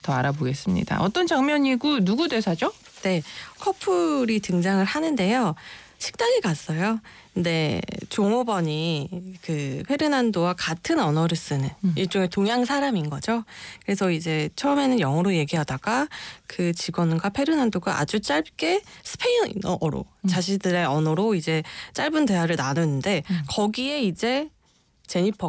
더 알아보겠습니다. 어떤 장면이고 누구 대사죠? 네, 커플이 등장을 하는데요. 식당에 갔어요. 근데 종업원이 그 페르난도와 같은 언어를 쓰는 일종의 동양 사람인 거죠. 그래서 이제 처음에는 영어로 얘기하다가 그 직원과 페르난도가 아주 짧게 스페인어로 자신들의 언어로 이제 짧은 대화를 나누는데 거기에 이제 제니퍼가